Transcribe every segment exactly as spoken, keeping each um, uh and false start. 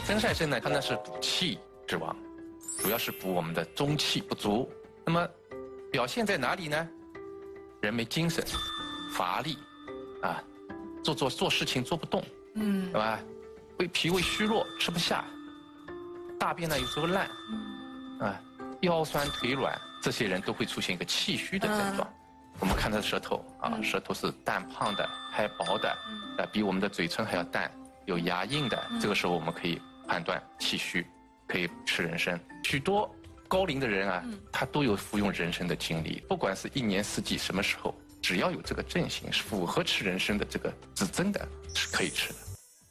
生晒参呢，它呢是补气之王，主要是补我们的中气不足。那么表现在哪里呢？人没精神，乏力，啊，做做做事情做不动，嗯，对吧？胃脾胃虚弱，吃不下，大便呢有时候烂，啊，腰酸腿软，这些人都会出现一个气虚的症状。我们看他的舌头啊，舌头是淡胖的，还薄的，啊，比我们的嘴唇还要淡，有牙印的。这个时候我们可以判断气虚，可以吃人参。许多高龄的人啊，他都有服用人参的经历，不管是一年四季什么时候，只要有这个症型是符合吃人参的这个指征的，是可以吃的。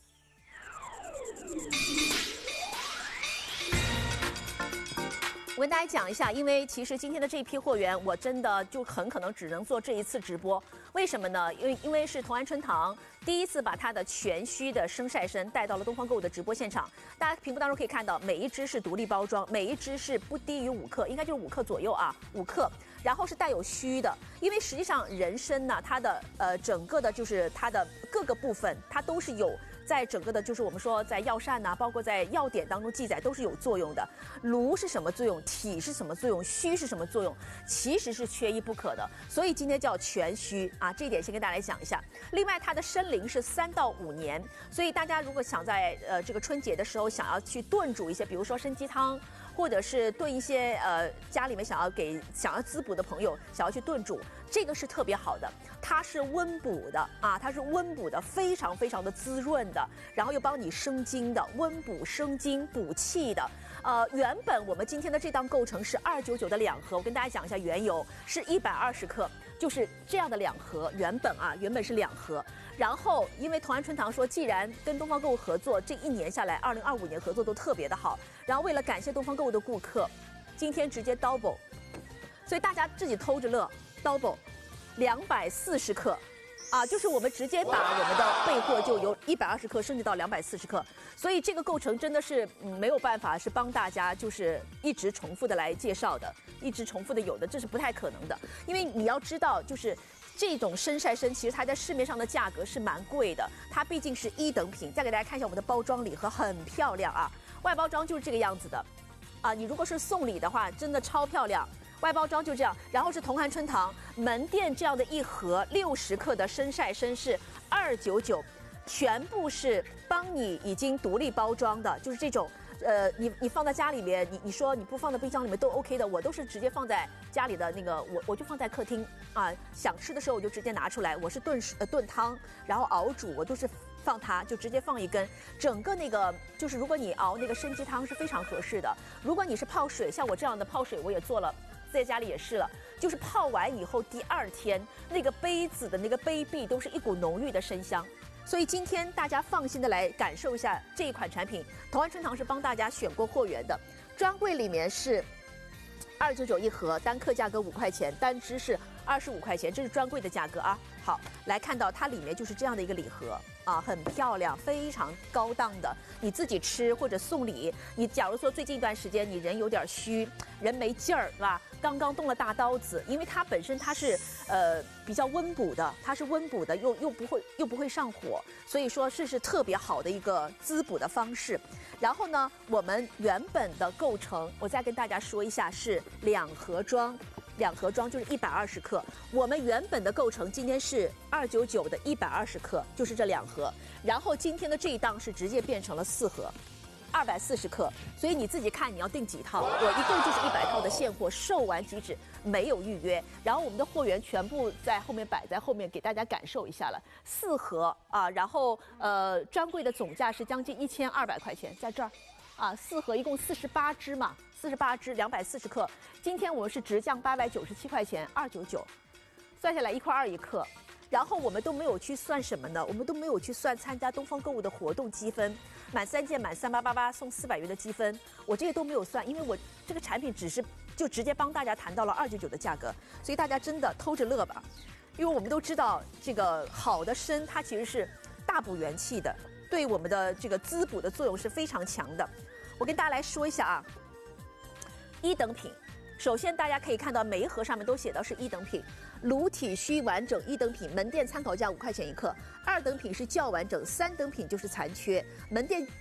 我跟大家讲一下，因为其实今天的这一批货源，我真的就很可能只能做这一次直播。为什么呢？因为因为是同安春堂第一次把它的全须的生晒参带到了东方购物的直播现场。大家屏幕当中可以看到，每一支是独立包装，每一支是不低于五克，应该就是五克左右啊，五克。然后是带有须的，因为实际上人参呢，它的呃整个的就是它的各个部分，它都是有。在整个的，就是我们说在药膳呐、啊，包括在药典当中记载都是有作用的。炉是什么作用？体是什么作用？虚是什么作用？其实是缺一不可的。所以今天叫全虚啊，这一点先跟大家来讲一下。另外，它的参龄是三到五年，所以大家如果想在呃这个春节的时候想要去炖煮一些，比如说参鸡汤，或者是炖一些呃家里面想要给想要滋补的朋友想要去炖煮，这个是特别好的。它是温补的啊，它是温补的，非常非常的滋润的，然后又帮你生津的，温补生津补气的。呃，原本我们今天的这档构成是二九九的两盒，我跟大家讲一下缘由，是一百二十克，就是这样的两盒。原本啊，原本是两盒，然后因为同安春堂说，既然跟东方购物合作，这一年下来，二零二五年合作都特别的好，然后为了感谢东方购物的顾客，今天直接 double， 所以大家自己偷着乐 double。两百四十克，啊，就是我们直接把我们的备货就由一百二十克升级到两百四十克，所以这个构成真的是嗯没有办法是帮大家就是一直重复的来介绍的，一直重复的有的，这是不太可能的，因为你要知道就是这种生晒参其实它在市面上的价格是蛮贵的，它毕竟是一等品。再给大家看一下我们的包装礼盒，很漂亮啊，外包装就是这个样子的，啊，你如果是送礼的话，真的超漂亮。外包装就这样，然后是同安春堂门店这样的一盒六十克的生晒参是二九九，全部是帮你已经独立包装的，就是这种，呃，你你放在家里面，你你说你不放在冰箱里面都 OK 的，我都是直接放在家里的那个，我我就放在客厅啊，想吃的时候我就直接拿出来，我是炖呃炖汤，然后熬煮，我都是放它，就直接放一根，整个那个就是如果你熬那个参鸡汤是非常合适的，如果你是泡水，像我这样的泡水我也做了。在家里也是了，就是泡完以后第二天那个杯子的那个杯壁都是一股浓郁的参香，所以今天大家放心的来感受一下这一款产品。同安春堂是帮大家选过货源的，专柜里面是二九九一盒，单克价格五块钱，单支是二十五块钱，这是专柜的价格啊。好，来看到它里面就是这样的一个礼盒啊，很漂亮，非常高档的。你自己吃或者送礼，你假如说最近一段时间你人有点虚，人没劲儿，是吧？刚刚动了大刀子，因为它本身它是呃比较温补的，它是温补的，又又不会又不会上火，所以说这是特别好的一个滋补的方式。然后呢，我们原本的构成，我再跟大家说一下，是两盒装。两盒装就是一百二十克，我们原本的构成今天是二九九的一百二十克，就是这两盒。然后今天的这一档是直接变成了四盒，二百四十克。所以你自己看你要订几套，我一共就是一百套的现货，售完即止，没有预约。然后我们的货源全部在后面摆在后面，给大家感受一下了。四盒啊，然后呃专柜的总价是将近一千二百块钱，在这儿。啊，四盒一共四十八支嘛，四十八支，两百四十克。今天我们是直降八百九十七块钱，二九九，算下来一块二一克。然后我们都没有去算什么呢？我们都没有去算参加东方购物的活动积分，满三件满三八八八送四百元的积分，我这些都没有算，因为我这个产品只是就直接帮大家谈到了二九九的价格，所以大家真的偷着乐吧。因为我们都知道，这个好的参它其实是大补元气的。对我们的这个滋补的作用是非常强的。我跟大家来说一下啊，一等品。首先大家可以看到每一盒上面都写到是一等品，颅体虚完整一等品，门店参考价五块钱一克。二等品是较完整，三等品就是残缺，门店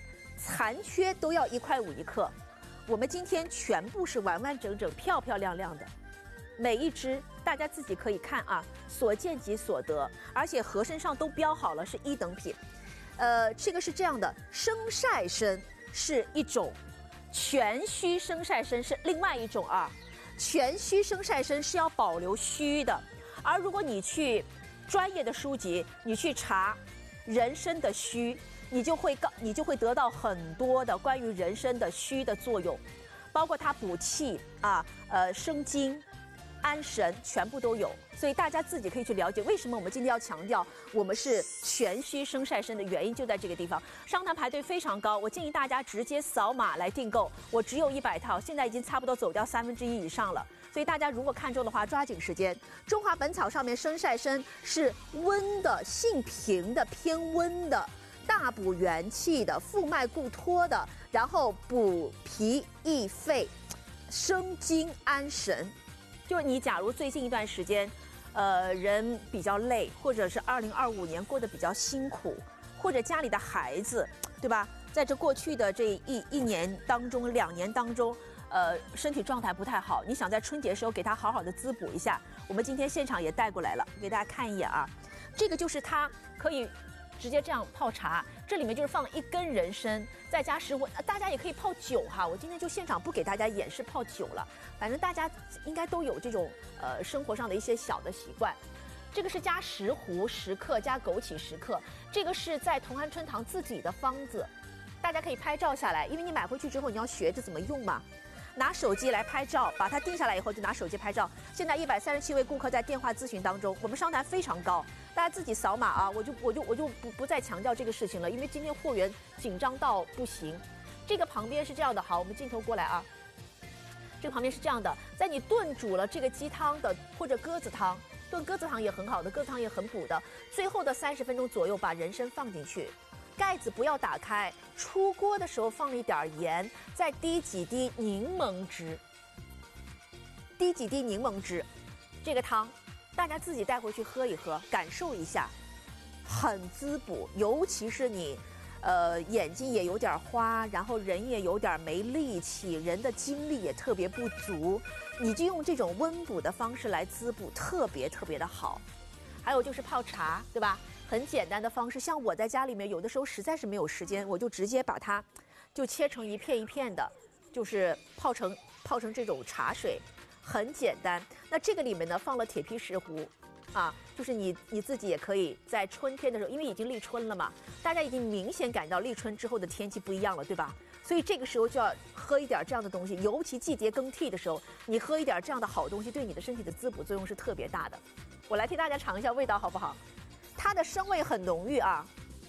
残缺都要一块五一克。我们今天全部是完完整整、漂漂亮亮的，每一支大家自己可以看啊，所见即所得，而且盒身上都标好了是一等品。呃，这个是这样的，生晒参是一种，全须生晒参是另外一种啊。全须生晒参是要保留须的，而如果你去专业的书籍，你去查人参的须。你就会告，你就会得到很多的关于人参的须的作用，包括它补气啊、呃生津、安神，全部都有。所以大家自己可以去了解，为什么我们今天要强调我们是全须生晒参的原因就在这个地方。商谈排队非常高，我建议大家直接扫码来订购。我只有一百套，现在已经差不多走掉三分之一以上了。所以大家如果看中的话，抓紧时间。中华本草上面生晒参是温的、性平的、偏温的。大补元气的，复脉固脱的，然后补脾益肺，生津安神。就是你假如最近一段时间，呃，人比较累，或者是二零二五年过得比较辛苦，或者家里的孩子，对吧？在这过去的这一一年当中、两年当中，呃，身体状态不太好，你想在春节时候给他好好的滋补一下。我们今天现场也带过来了，给大家看一眼啊。这个就是它可以直接这样泡茶，这里面就是放一根人参，再加石斛，大家也可以泡酒哈。我今天就现场不给大家演示泡酒了，反正大家应该都有这种呃生活上的一些小的习惯。这个是加石斛十克，加枸杞十克，这个是在同安春堂自己的方子，大家可以拍照下来，因为你买回去之后你要学着怎么用嘛。拿手机来拍照，把它定下来以后就拿手机拍照。现在一百三十七位顾客在电话咨询当中，我们商谈非常高，大家自己扫码啊，我就我就我就不不再强调这个事情了，因为今天货源紧张到不行。这个旁边是这样的，好，我们镜头过来啊。这个旁边是这样的，在你炖煮了这个鸡汤的或者鸽子汤，炖鸽子汤也很好的，鸽子汤也很补的。最后的三十分钟左右，把人参放进去。盖子不要打开，出锅的时候放一点盐，再滴几滴柠檬汁，滴几滴柠檬汁，这个汤大家自己带回去喝一喝，感受一下，很滋补。尤其是你，呃，眼睛也有点花，然后人也有点没力气，人的精力也特别不足，你就用这种温补的方式来滋补，特别特别的好。还有就是泡茶，对吧？很简单的方式，像我在家里面有的时候实在是没有时间，我就直接把它就切成一片一片的，就是泡成泡成这种茶水，很简单。那这个里面呢放了铁皮石斛，啊，就是你你自己也可以在春天的时候，因为已经立春了嘛，大家已经明显感到立春之后的天气不一样了，对吧？所以这个时候就要喝一点这样的东西，尤其季节更替的时候，你喝一点这样的好东西，对你的身体的滋补作用是特别大的。我来替大家尝一下味道好不好？它的生味很浓郁啊，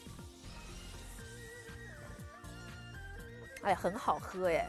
哎，很好喝哎。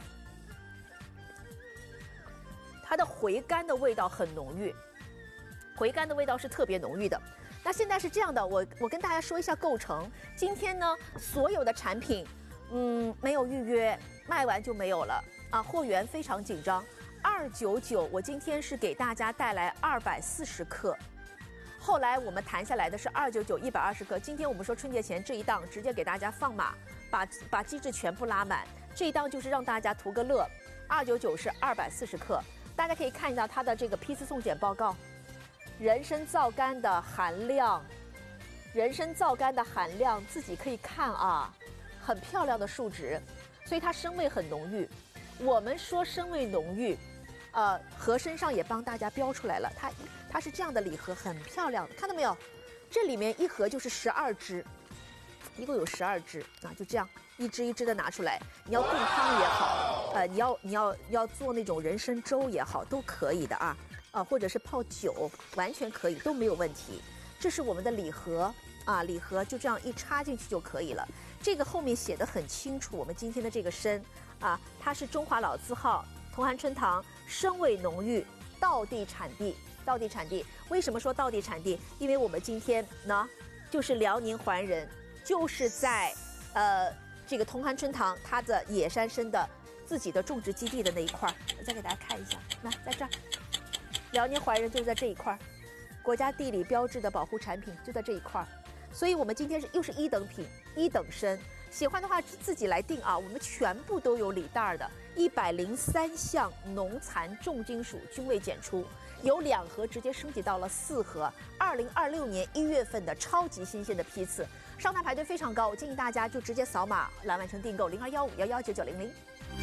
它的回甘的味道很浓郁，回甘的味道是特别浓郁的。那现在是这样的，我我跟大家说一下构成。今天呢，所有的产品，嗯，没有预约，卖完就没有了啊，货源非常紧张。二九九，我今天是给大家带来二百四十克。后来我们谈下来的是二九九一百二十克，今天我们说春节前这一档直接给大家放码，把把机制全部拉满，这一档就是让大家图个乐。二九九是二百四十克，大家可以看一下它的这个批次送检报告，人参皂苷的含量，人参皂苷的含量自己可以看啊，很漂亮的数值，所以它生味很浓郁。我们说生味浓郁。呃，盒身上也帮大家标出来了，它它是这样的礼盒，很漂亮的，看到没有？这里面一盒就是十二支，一共有十二支啊，就这样一支一支的拿出来。你要炖汤也好，呃，你要你要要做那种人参粥也好，都可以的啊，啊，或者是泡酒，完全可以，都没有问题。这是我们的礼盒啊，礼盒就这样一插进去就可以了。这个后面写的很清楚，我们今天的这个参啊，它是中华老字号。同安春堂生味浓郁，道地产地，道地产地。为什么说道地产地？因为我们今天呢，就是辽宁怀仁，就是在呃这个同安春堂它的野山参的自己的种植基地的那一块儿。我再给大家看一下，来，在这儿，辽宁怀仁就在这一块儿，国家地理标志的保护产品就在这一块儿。所以我们今天是又是一等品，一等参。 喜欢的话自己来定啊，我们全部都有礼袋的，一百零三项农残重金属均未检出，有两盒直接升级到了四盒。二零二六年一月份的超级新鲜的批次，上台排队非常高，我建议大家就直接扫码来完成订购，零二幺五幺幺九九零零。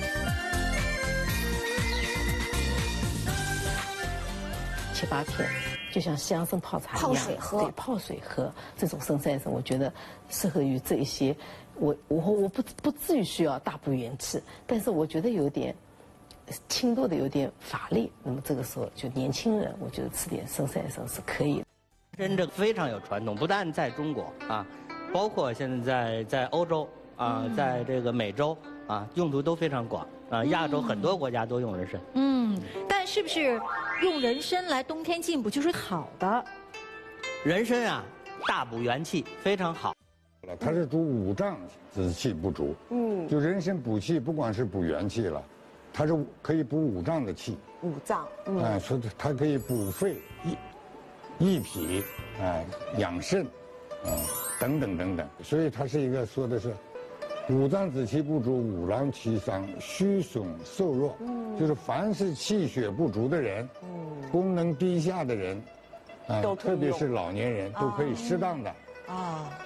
七八片，就像西洋参泡茶一样， 泡水喝， 对，泡水喝。这种生晒参，我觉得适合于这一些。我我我不不至于需要大补元气，但是我觉得有点轻度的有点乏力。那么这个时候，就年轻人，我觉得吃点生晒参是可以的。 真正非常有传统，不但在中国啊，包括现在在在欧洲啊，嗯、在这个美洲啊，用途都非常广啊。亚洲很多国家都用人参。 嗯，但是不是用人参来冬天进补就是好的？ 人参啊，大补元气，非常好。 它是主五脏之气不足，嗯，就人参补气，不光是补元气了，它是可以补五脏的气。 五脏，嗯， 哎，所以它可以补肺、益益脾，哎，养肾，啊、嗯，等等等等。所以它是一个说的是五脏之气不足，五劳其伤，虚损瘦弱，嗯，就是凡是气血不足的人，嗯，功能低下的人，啊、呃，特别是老年人，都可以适当的。啊，